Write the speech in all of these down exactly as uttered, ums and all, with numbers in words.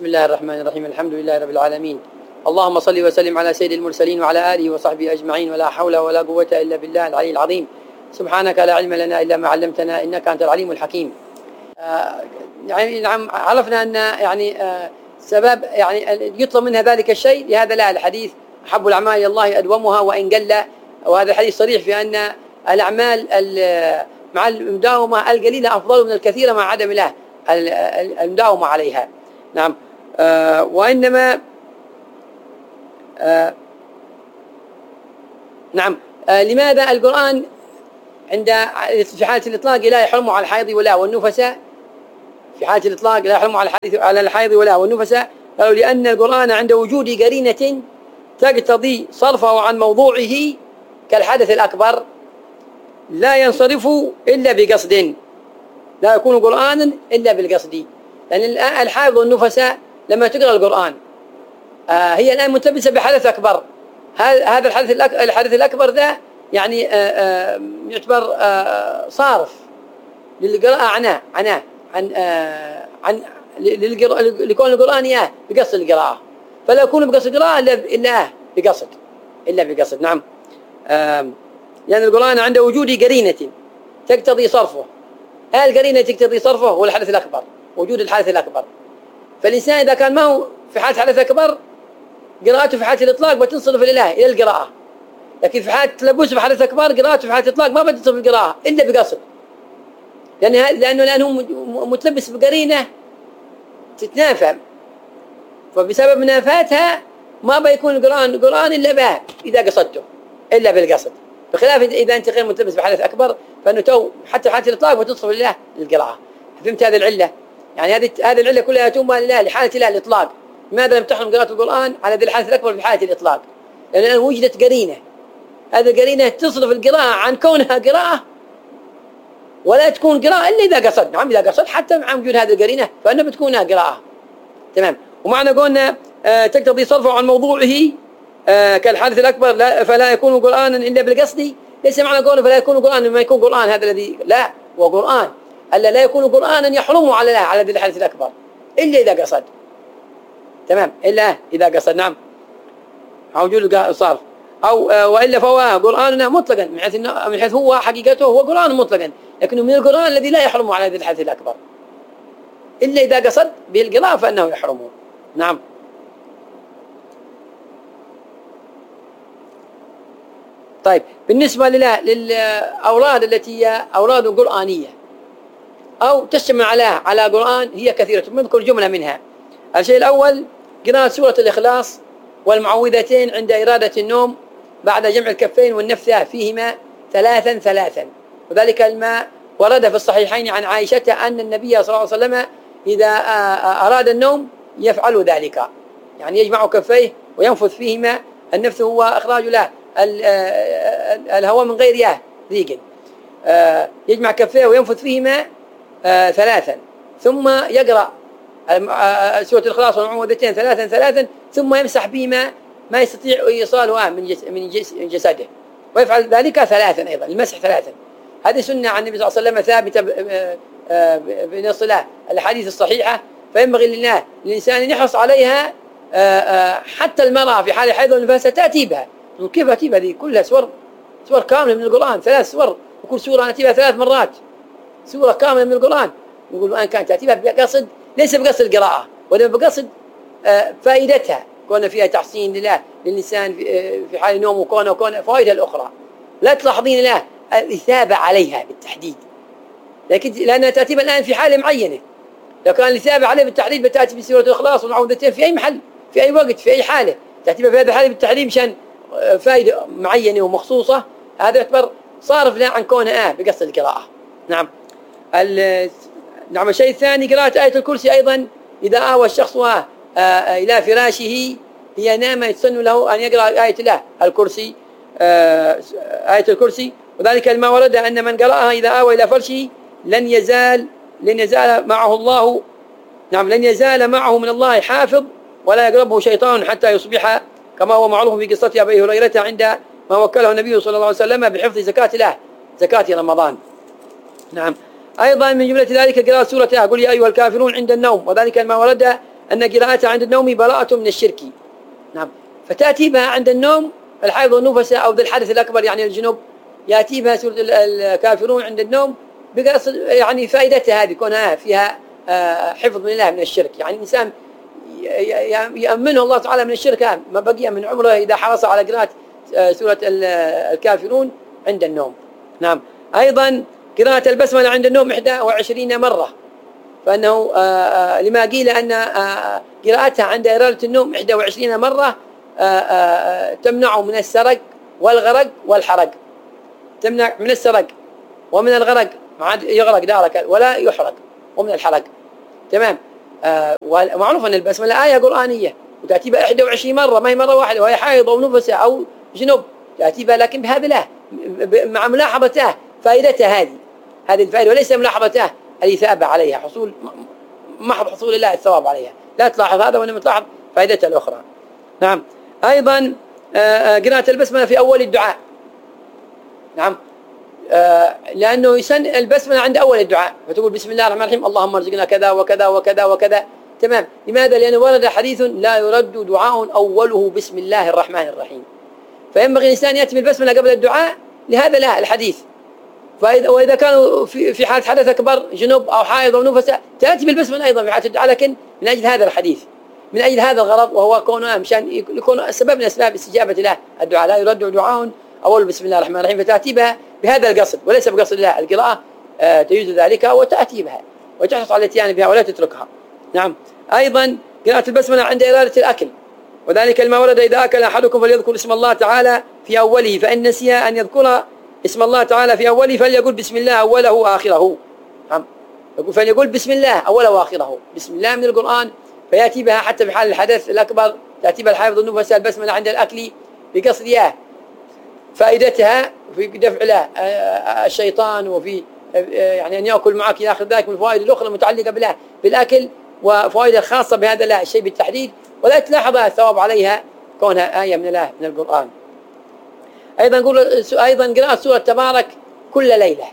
بسم الله الرحمن الرحيم. الحمد لله رب العالمين. اللهم صل وسلم على سيد المرسلين وعلى آله وصحبه أجمعين، ولا حول ولا قوة إلا بالله العلي العظيم. سبحانك لا علم لنا إلا ما علمتنا إنك أنت العليم الحكيم. آه يعني نعم، عرفنا أن يعني آه سبب يعني يطلب منها ذلك الشيء، لهذا لا الحديث أحب الأعمال إلى الله أدومها وإن قل، وهذا الحديث صريح في أن الأعمال مع المداومة القليلة أفضل من الكثير مع عدم له المداومة عليها. نعم. آه وإنما آه نعم آه لماذا القرآن عند في حالة الإطلاق لا يحرم على الحيض ولا والنفساء؟ في حالة الإطلاق لا يحرم على الحديث على الحيض ولا والنفساء. قالوا لأن القرآن عند وجود قرينة تقتضي صرفه عن موضوعه كالحدث الأكبر لا ينصرف إلا بقصد، لا يكون قرآنا إلا بالقصد. لأن الآن الحائض والنفساء لما تقرأ القرآن آه هي الآن ملتبسة بحدث أكبر. هذا الحدث الحدث الأكبر ذا يعني آه آه يعتبر آه صارف للقراءة عناه عناه عن آه عن لكون القرآن إياه بقصد القراءة، فلا يكون بقصد القراءة إلا إلا بقصد إلا بقصد. نعم. آه لأن القرآن عند وجود قرينة تقتضي صرفه. هل القرينة تقتضي صرفه هو الحدث الأكبر، وجود الحدث الأكبر. فالإنسان إذا كان ما هو في حالة حدث أكبر قراءته في حالة الإطلاق بتنصرف لله إلى القراءة، لكن في حالة تلبس بحدث أكبر قراءته في حالة الإطلاق ما بتنصرف القراءة إلا بقصد، لأن لأنه لأنه متلبس بقرينة تتنافى، فبسبب منافاتها ما بيكون القرآن قرآن إلا به إذا قصدته إلا بالقصد، بخلاف إذا أنت غير متلبس بحدث أكبر فإنه تو حتى حالة الإطلاق بتنصرف لله للقراءة. فهمت هذه العلة؟ يعني هذه هذه العلة كلها توم لله لحالة الله الإطلاق. لماذا لم تحرم قراءة القرآن على ذي الحدث الأكبر في حالة الإطلاق؟ لأن وجدت قرينة، هذه القرينة تصرف القراءة عن كونها قراءة ولا تكون قراءة إلا إذا قصد. نعم، إذا قصد حتى مع وجود هذه القرينة فإنها بتكونها قراءة. تمام. ومعنى قلنا آه تقتضي صرفه عن موضوعه آه كالحدث الأكبر لا فلا يكون قرآنا إلا بالقصد. ليس معنى قوله فلا يكون قرآنا ما يكون قرآن هذا الذي لا، وقرآن ألا لا يكون قرآنا يحرم على الله على ذي الحدث الأكبر إلا إذا قصد. تمام، إلا إذا قصد. نعم، وجود الصرف أو آه وإلا فهو قرآننا مطلقا من حيث من حيث هو حقيقته هو قرآن مطلقا، لكنه من القرآن الذي لا يحرم على ذي الحدث الأكبر إلا إذا قصد به القراءة فإنه يحرمه. نعم. طيب، بالنسبة للأوراد التي هي أوراد قرآنية أو تشتمل على على قرآن هي كثيرة، نذكر جملة منها. الشيء الأول قراءة سورة الإخلاص والمعوذتين عند إرادة النوم بعد جمع الكفين والنفثة فيهما ثلاثا ثلاثا، وذلك الماء ورد في الصحيحين عن عائشة أن النبي صلى الله عليه وسلم إذا أراد النوم يفعل ذلك، يعني يجمع كفيه وينفث فيهما. النفث هو إخراج له الهواء من غير ياه ضيق، يجمع كفيه وينفث فيهما ثلاثا، ثم يقرأ سورة الإخلاص والمعوذتين ثلاثا ثلاثا، ثم يمسح بهما ما يستطيع إيصالها من من جسده، ويفعل ذلك ثلاثا أيضا، المسح ثلاثا. هذه سنة عن النبي صلى الله عليه وسلم ثابتة بنص الأحاديث الصحيحة، فينبغي لله للإنسان أن يحرص عليها. حتى المرأة في حال حيض والنفاس تأتي بها. كيف أتي بها؟ هذه كلها سور سور كاملة من القرآن، ثلاث سور، وكل سورة نأتي بها ثلاث مرات، سورة كاملة من القرآن. يقول الآن كانت تأتي بها بقصد، ليس بقصد القراءة وإنما بقصد فائدتها، كون فيها تحسين لله للإنسان في حال نوم، وكون وكون فوائدها الأخرى. لا تلاحظين له الإثابة عليها بالتحديد، لكن لأنها تأتي الآن في حالة معينة. لو كان الإثابة عليه بالتحديد بتأتي بسورة الإخلاص والمعوذتين في أي محل في أي وقت في أي حالة، تأتي في هذه الحالة بالتحديد مشان فائدة معينة ومخصوصة. هذا يعتبر صارف له عن كونها آه بقصد القراءة. نعم. نعم. الشيء الثاني قراءة آية الكرسي أيضا إذا آوى الشخص آه آه إلى فراشه هي نامة يتسن له أن يقرأ آية الله الكرسي آه آية الكرسي، وذلك لما ورد أن من قرأها إذا آوى إلى فرشه لن يزال لن يزال معه الله نعم لن يزال معه من الله حافظ ولا يقربه شيطان حتى يصبح، كما هو معروف في قصة أبي هريرة عند ما وكله النبي صلى الله عليه وسلم بحفظ زكاة الله زكاة رمضان. نعم. أيضا من جملة ذلك قراءة سورة قل يا أيها الكافرون عند النوم، وذلك ما ورد أن قراءتها عند النوم براءة من الشرك. نعم. فتأتي بها عند النوم الحيض والنفس أو ذي الحدث الأكبر يعني الجنوب، يأتي بها سورة الكافرون عند النوم بقصد يعني فائدتها هذه كونها فيها حفظ من الله من الشرك. يعني الإنسان يأمنه الله تعالى من الشرك ما بقي من عمره إذا حرص على قراءة سورة الكافرون عند النوم. نعم. أيضا قراءة البسملة عند النوم إحدى وعشرين مرة، فأنه لما قيل أن قراءتها عند إرادة النوم إحدى وعشرين مرة تمنع من السرق والغرق والحرق. تمنع من السرق ومن الغرق، ما عاد يغرق دارك ولا يحرق، ومن الحرق. تمام. ومعروف أن البسملة آية قرآنية وتأتي بها إحدى وعشرين مرة، ما هي مرة واحدة، وهي حائض أو نفسة أو جنوب تأتي بها، لكن بهذا لا، مع ملاحظته فائدتها هذه هذه الفائدة، وليس ملاحظته الإثابة عليها، حصول محض حصول الله الثواب عليها. لا تلاحظ هذا وإنما تلاحظ فائدتها الأخرى. نعم. أيضا قراءة البسملة في أول الدعاء. نعم. لأنه يسن البسملة عند أول الدعاء، فتقول بسم الله الرحمن الرحيم اللهم ارزقنا كذا وكذا وكذا وكذا. تمام. لماذا؟ لأنه ورد حديث لا يرد دعاء أوله بسم الله الرحمن الرحيم، فينبغي الإنسان يأتي بالبسملة قبل الدعاء، لهذا لا الحديث. وإذا كانوا في حالة حدث أكبر جنوب أو حائض أو نفساء تأتي بالبسملة أيضا في حالة الدعاء، لكن من أجل هذا الحديث، من أجل هذا الغرض، وهو كونه مشان يكون سبب من أسباب استجابة له الدعاء. لا يرد دعاء أول بسم الله الرحمن الرحيم، فتأتي بها بهذا القصد وليس بقصد الله القراءة. آه تجوز ذلك وتأتي بها وتحرص على الاتيان بها ولا تتركها. نعم. أيضا قراءة البسملة عند إرادة الأكل، وذلك لما ورد إذا أكل أحدكم فليذكر اسم الله تعالى في أوله، فإن نسي أن يذكر اسم الله تعالى في أوله فليقول بسم الله أوله وآخره. نعم. يقول فليقول بسم الله أوله وآخره. بسم الله من القرآن، فيأتي بها حتى في حال الحدث الأكبر، تأتي بها الحافظ النفس البسملة عند الأكل بقصد إياه فائدتها في دفع له الشيطان، وفي يعني أن يأكل معك إلى آخر ذلك من الفوائد الأخرى المتعلقة بالله بالأكل، وفوائد الخاصة بهذا لا الشيء بالتحديد، ولا تلاحظ الثواب عليها كونها آية من الله من القرآن. أيضا نقول أيضا قراءة سورة تبارك كل ليلة،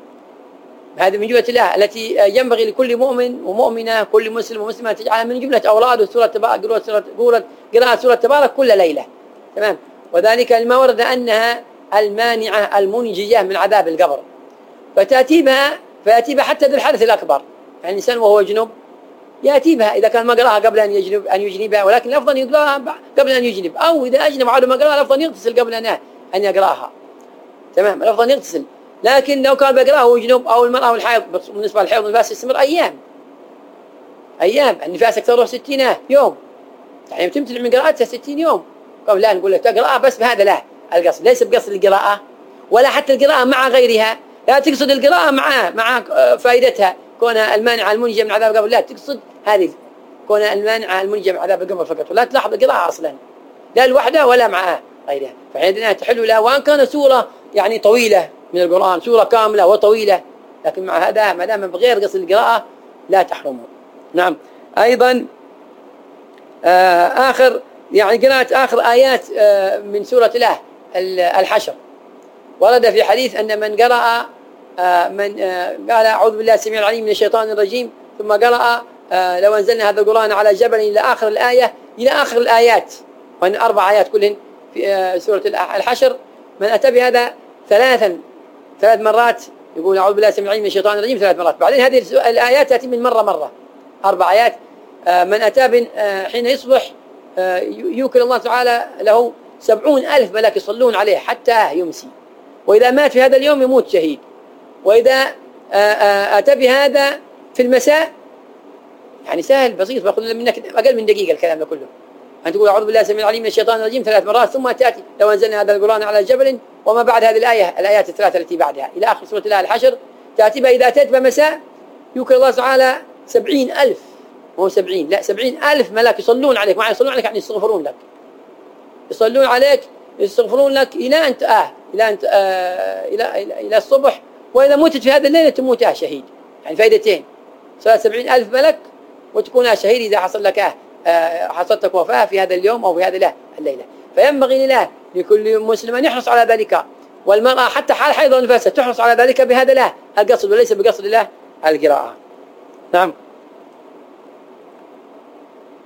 هذه من جملة الله التي ينبغي لكل مؤمن ومؤمنة كل مسلم ومسلمة تجعل من جملة أوراد سورة تبارك قراءة سورة تبارك كل ليلة. تمام. وذلك لما ورد أنها المانعة المنجية من عذاب القبر، فتأتي بها فيأتي بها حتى ذي الحدث الأكبر، يعني الإنسان وهو جنوب يأتي بها إذا كان ما قرأها قبل أن يجنب أن يجنبها، ولكن الأفضل يقرأها قبل أن يجنب، أو إذا أجنب عاد ما قرأها الأفضل يغتسل قبل أن أن يقرأها. تمام. الأفضل يغتسل، لكن لو كان بقرأها وهو جنوب أو المرأة والحيض، بالنسبة للحيض والنفاس يستمر أيام أيام النفاس أكثر ستين يوم، يعني تمتنع من قراءتها ستين يوم. قبل لا نقول لك تقرأها بس بهذا لا القصد، ليس بقصد القراءة ولا حتى القراءة مع غيرها، لا تقصد القراءة مع مع فائدتها كونها المانعة المنجية من عذاب القبر، لا تقصد هذه كونها المانعة المنجية من عذاب القبر فقط، ولا تلاحظ القراءة أصلا لا لوحدها ولا مع غيرها، فعندنا تحل لها وأن كان سورة يعني طويلة من القرآن، سورة كاملة وطويلة، لكن مع هذا ما دام بغير قصد القراءة لا تحرمه. نعم. أيضا آه آخر يعني قراءة آخر آيات آه من سورة الله الحشر، ورد في حديث أن من قرأ آه من آه قال أعوذ بالله السميع العليم من الشيطان الرجيم، ثم قرأ آه لو أنزلنا هذا القرآن على جبل إلى آخر الآية إلى آخر الآيات، وأن أربع آيات كلهن في آه سورة الحشر، من أتى بهذا ثلاثا ثلاث مرات يقول أعوذ بالله السميع العليم من الشيطان الرجيم ثلاث مرات، بعدين هذه الآيات تأتي من مرة مرة أربع آيات. آه من أتى آه حين يصبح آه يوكل الله تعالى له سبعون ألف ملك يصلون عليه حتى يمسي، وإذا مات في هذا اليوم يموت شهيد. وإذا آه آه أتى بهذا في المساء يعني سهل بسيط، بأخذ منك أقل من دقيقة الكلام ده كله، أن تقول أعوذ بالله السميع العليم من الشيطان الرجيم ثلاث مرات، ثم تأتي لو أنزلنا هذا القرآن على جبل، وما بعد هذه الآية الآيات الثلاثة التي بعدها إلى آخر سورة الله الحشر تأتي بها. إذا أتيت بمساء يوكل الله تعالى سبعين ألف، مو سبعين لا سبعين ألف ملاك يصلون عليك، معنى يصلون عليك يعني يستغفرون لك، يصلون عليك يستغفرون لك إلى أنت آه إلى أنت آه إلى إلى, إلى الصبح. وإذا متت في هذا الليلة تموت آه شهيد، يعني فائدتين، صلاة سبعين ألف ملك وتكون آه شهيد إذا حصل لك آه آه حصلتك وفاة في هذا اليوم أو في هذه الليلة. فينبغي لله لكل مسلم أن يحرص على ذلك، والمرأة حتى حال حيض ونفاس تحرص على ذلك بهذا الله القصد وليس بقصد الله القراءة. نعم.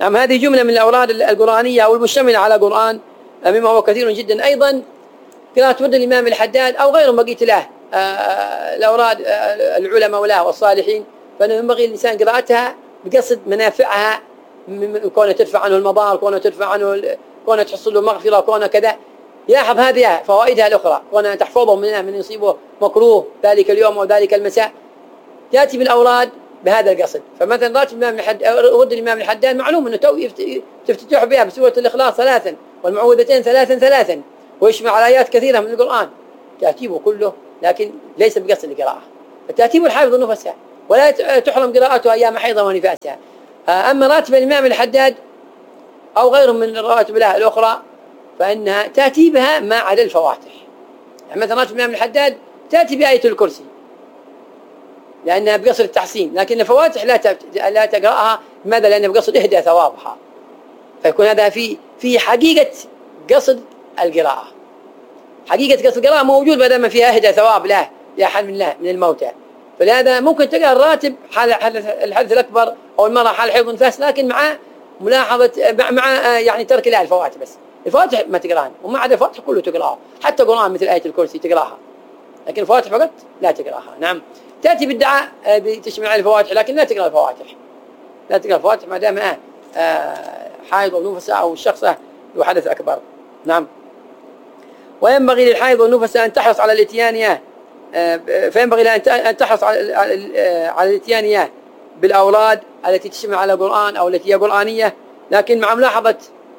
نعم. هذه جملة من الأوراد القرآنية أو المشتملة على قرآن مما هو كثير جدا. أيضا قراءة ورد الإمام الحداد أو غيره بقيت له الأوراد العلماء وله والصالحين، فإنه ينبغي الإنسان قراءتها بقصد منافعها، كونه تدفع عنه المضار، كونه تدفع عنه، كونه تحصل له مغفرة، كونه كذا. يلاحظ هذه فوائدها الأخرى، كونه تحفظه منها من يصيبه مكروه ذلك اليوم أو ذلك المساء. تأتي بالأوراد بهذا القصد. فمثلا راتب الإمام الحداد، ورد الإمام الحداد معلوم أنه تو تفتتح بها بسورة الإخلاص ثلاثا والمعوذتين ثلاثا ثلاثا، ويشمل على آيات كثيرة من القرآن، ترتيبه كله لكن ليس بقصد القراءة. الترتيب الحافظ نفسها ولا تحرم قراءته أيام حيضة ونفاسها. أما راتب الإمام الحداد أو غيره من الرواتب الأخرى فإنها ترتيبها ما عدا الفواتح. يعني مثلا راتب الإمام الحداد تأتي بآية الكرسي لأنها بقصد التحسين، لكن الفواتح لا لا تقرأها. لماذا؟ لأنها بقصد إهدى ثوابها، فيكون هذا في في حقيقة قصد القراءة. حقيقة قصد القراءة موجود ما دام فيها إهدى ثواب له لأحد من الله من الموتى. فلهذا ممكن تقرأ الراتب حال الحدث الأكبر أو المرأة حال حيض ونفاس، لكن مع ملاحظة مع يعني ترك لها الفواتح بس. الفواتح ما تقراها، وما عدا الفواتح كله تقراها، حتى قرآن مثل آية الكرسي تقراها، لكن الفواتح فقط لا تقراها. نعم. تأتي بالدعاء تشمل على الفواتح، لكن لا تقرأ الفواتح، لا تقرأ الفواتح ما دام حائض ونفساء أو الشخصة له حدث أكبر. نعم. وينبغي للحائض والنفساء أن تحرص على الاتيان فينبغي لها أن تحرص على على الاتيان بالأوراد التي تشمل على القرآن أو التي هي قرآنية، لكن مع ملاحظة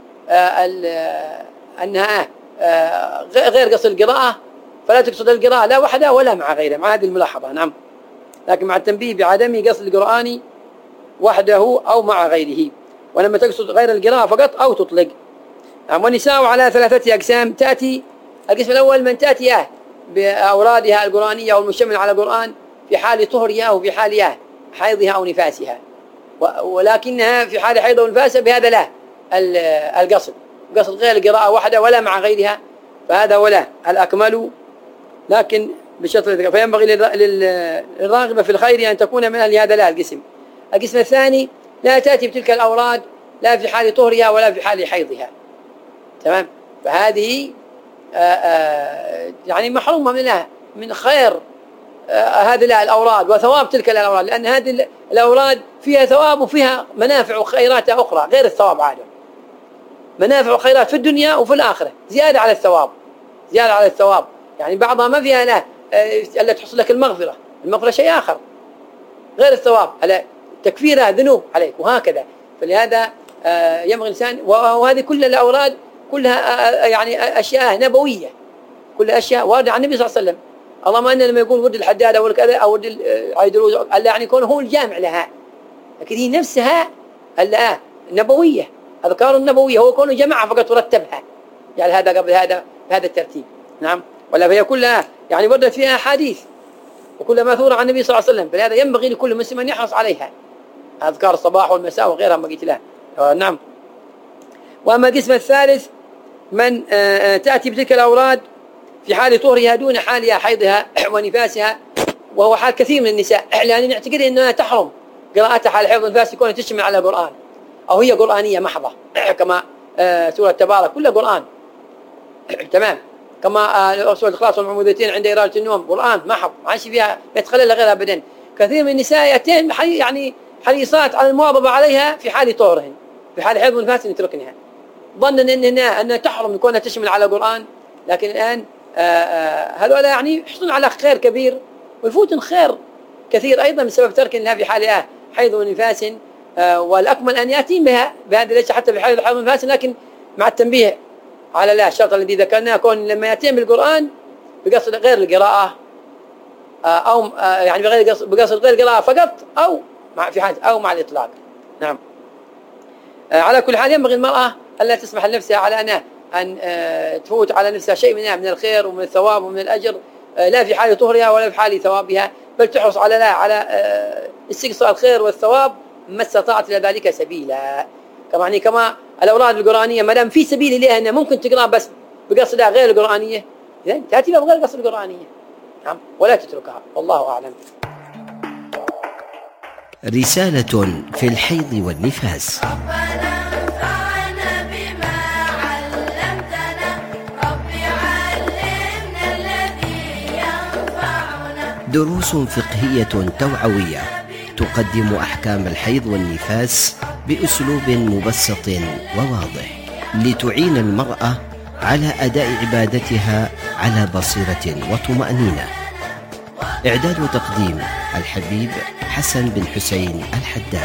أنها غير قصد القراءة، فلا تقصد القراءة لا وحدها ولا مع غيرها، مع هذه الملاحظة. نعم. لكن مع التنبيه بعدم قصد القرآن وحده أو مع غيره، ولما تقصد غير القراءة فقط أو تطلق. نعم. والنساء على ثلاثة أقسام. تأتي القسم الأول من تأتي بأورادها القرآنية والمشتمل على القرآن في حال طهرها وفي حال حيضها أو نفاسها، ولكنها في حال حيض ونفاسها بهذا لا القصد، قصد غير القراءة وحده ولا مع غيرها، فهذا ولا الأكمل، لكن بشرط. فينبغي للراغبة في الخير أن تكون من أهل هذا لا القسم. القسم الثاني لا تأتي بتلك الأوراد لا في حال طهرها ولا في حال حيضها. تمام. فهذه آآ آآ يعني محرومة منها من خير هذه الأوراد وثواب تلك الأوراد، لأن هذه الأوراد فيها ثواب وفيها منافع وخيرات أخرى غير الثواب عادة، منافع وخيرات في الدنيا وفي الآخرة زيادة على الثواب، زيادة على الثواب. يعني بعضها ما فيها لا ألا تحصل لك المغفرة، المغفرة شيء آخر غير الثواب، على تكفيرها ذنوب عليك وهكذا. فلهذا ينبغي الإنسان، وهذه كل الأوراد كلها يعني أشياء نبوية، كل أشياء واردة عن النبي صلى الله عليه وسلم. اللهم أن لما يقول ورد الحداد أو كذا أو ورد عيدروز ألا يعني يكون هو الجامع لها، لكن هي نفسها ألا نبوية، أذكار النبوية هو كونه جمعها فقط ورتبها، يعني هذا قبل هذا بهذا الترتيب. نعم. ولا فهي كلها يعني وردت فيها أحاديث وكلها ماثورة عن النبي صلى الله عليه وسلم، فلهذا ينبغي لكل مسلم أن يحرص عليها، أذكار الصباح والمساء وغيرها ما قلت له. نعم. وأما القسم الثالث من تأتي بتلك الأوراد في حال طهرها دون حالها حيضها ونفاسها، وهو حال كثير من النساء، لأن نعتقد أنها تحرم قراءتها حال حيض ونفاس يكون تشمل على القرآن أو هي قرآنية محضة كما سورة تبارك كلها قرآن. تمام. كما سورة الإخلاص والمعوذتين عند إرادة النوم قرآن محض ما عادش فيها يتخلل غيرها أبدا. كثير من النساء يأتين يعني حريصات على المواظبة عليها في حال طهرهن، في حال حيض ونفاس يتركنها ظنا أنها أنها تحرم كونها تشمل على القرآن، لكن الآن هذول يعني يحصلون على خير كبير ويفوتون خير كثير أيضا بسبب ترك لها في حال حيض ونفاس. والأكمل أن يأتين بها بهذا ليس حتى في حيض حيض ونفاس، لكن مع التنبيه على لا الشرط الذي ذكرناه، كون لما يأتين بالقرآن بقصد غير القراءة أو يعني بغير بقصد غير القراءة فقط أو مع في حال أو مع الإطلاق. نعم. على كل حال ينبغي المرأة ألا تسمح لنفسها على أنها أن تفوت على نفسها شيء منها من الخير ومن الثواب ومن الأجر، لا في حال طهرها ولا في حال ثوابها، بل تحرص على لا على استقصاء الخير والثواب ما استطاعت إلى ذلك سبيلا. كما يعني كما الأوراد القرآنية ما دام في سبيل لها أنها ممكن تقرأ بس بقصدها غير القرآنية، إذن تأتي بها بغير قصد القرآنية. نعم. ولا تتركها، والله أعلم. رسالة في الحيض والنفاس. دروس فقهية توعوية تقدم أحكام الحيض والنفاس بأسلوب مبسط وواضح لتعين المرأة على أداء عبادتها على بصيرة وطمأنينة. إعداد وتقديم الحبيب حسن بن حسين الحداد.